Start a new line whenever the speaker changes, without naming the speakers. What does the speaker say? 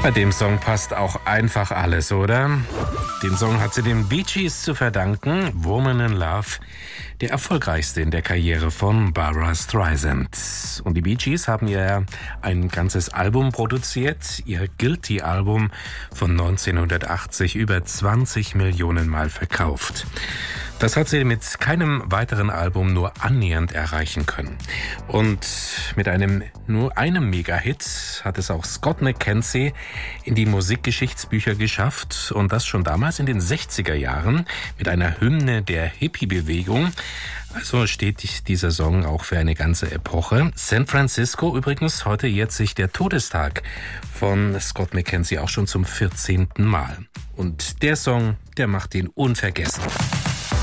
Bei dem Song passt auch einfach alles, oder? Den Song hat sie den Bee Gees zu verdanken, Woman in Love, der erfolgreichste in der Karriere von Barbra Streisand. Und die Bee Gees haben ihr ein ganzes Album produziert, ihr Guilty-Album von 1980, über 20 Millionen Mal verkauft. Das hat sie mit keinem weiteren Album nur annähernd erreichen können. Und mit nur einem Mega-Hit hat es auch Scott McKenzie in die Musikgeschichtsbücher geschafft. Und das schon damals in den 60er Jahren mit einer Hymne der Hippie-Bewegung. Also steht dieser Song auch für eine ganze Epoche. San Francisco übrigens, heute jährt sich der Todestag von Scott McKenzie auch schon zum 14. Mal. Und der Song, der macht ihn unvergessen.